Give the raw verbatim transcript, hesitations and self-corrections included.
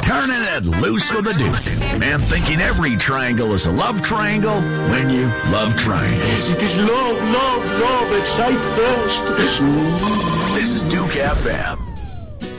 Turning it loose with a Duke. And thinking every triangle is a love triangle when you love triangles. It is love, love, love at sight first. This is Duke F M.